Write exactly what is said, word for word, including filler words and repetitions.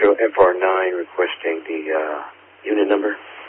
F R nine requesting the uh, unit number.